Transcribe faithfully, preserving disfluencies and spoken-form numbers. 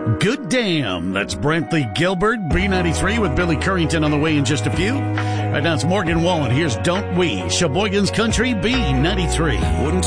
Good Damn. That's Brantley Gilbert, B ninety-three with Billy Currington on the way in just a few. Right now it's Morgan Wallen. Here's Don't We, Sheboygan's Country, B ninety-three. Wouldn't